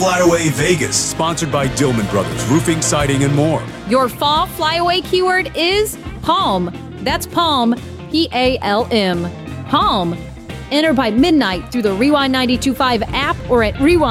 Flyaway Vegas, sponsored by Dillman Brothers, roofing, siding, and more. Your fall flyaway keyword is Palm. That's Palm, P-A-L-M. Palm. Enter by midnight through the Rewind 92.5 app or at Rewind.